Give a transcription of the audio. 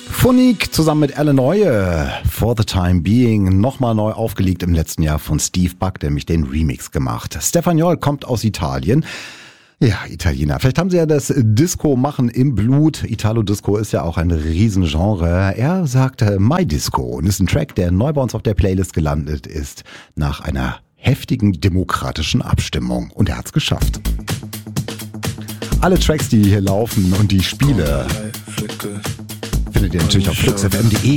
Phonique zusammen mit Alan Neue, For the Time Being, nochmal neu aufgelegt im letzten Jahr von Steve Buck, der nämlich den Remix gemacht. Stefaniol kommt aus Italien. Ja, Italiener. Vielleicht haben sie ja das Disco-Machen im Blut. Italo-Disco ist ja auch ein Riesengenre. Er sagte My Disco und ist ein Track, der neu bei uns auf der Playlist gelandet ist, nach einer heftigen demokratischen Abstimmung. Und er hat's geschafft. Alle Tracks, die hier laufen und die Spiele, findet ihr natürlich auf fluxfm.de.